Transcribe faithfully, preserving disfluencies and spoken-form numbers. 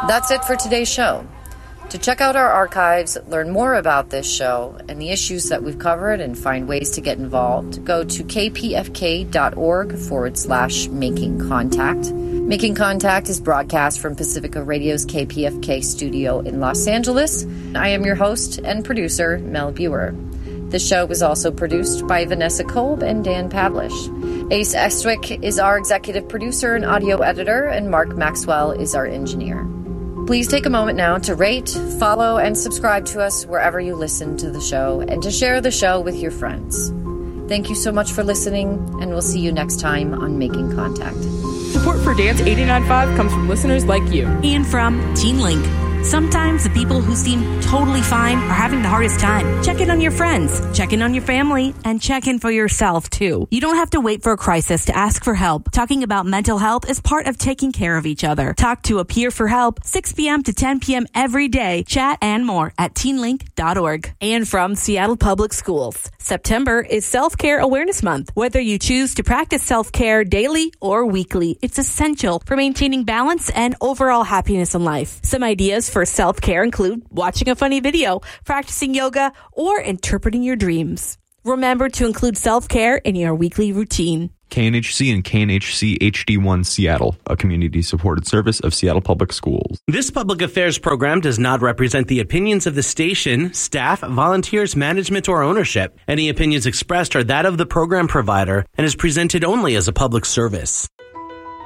That's it for today's show. To check out our archives, learn more about this show and the issues that we've covered, and find ways to get involved, go to kpfk.org forward slash making contact. Making Contact is broadcast from Pacifica Radio's K P F K studio in Los Angeles. I am your host and producer, Mel Buer. The show was also produced by Vanessa Kolb and Dan Pavlish. Ace Estwick is our executive producer and audio editor, and Mark Maxwell is our engineer. Please take a moment now to rate, follow, and subscribe to us wherever you listen to the show, and to share the show with your friends. Thank you so much for listening, and we'll see you next time on Making Contact. Support for Dance eighty-nine point five comes from listeners like you. And from TeenLink. Sometimes the people who seem totally fine are having the hardest time. Check in on your friends, check in on your family, and check in for yourself, too. You don't have to wait for a crisis to ask for help. Talking about mental health is part of taking care of each other. Talk to a peer for help, six p.m. to ten p.m. every day. Chat and more at teen link dot org. And from Seattle Public Schools. September is Self-Care Awareness Month. Whether you choose to practice self-care daily or weekly, it's essential for maintaining balance and overall happiness in life. Some ideas for self-care include watching a funny video, practicing yoga, or interpreting your dreams. Remember to include self-care in your weekly routine. K N H C and K N H C H D one Seattle, a community-supported service of Seattle Public Schools. This public affairs program does not represent the opinions of the station, staff, volunteers, management, or ownership. Any opinions expressed are that of the program provider and is presented only as a public service.